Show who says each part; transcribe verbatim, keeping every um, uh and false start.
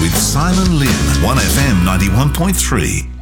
Speaker 1: with Simon Lynn, one F M ninety-one point three.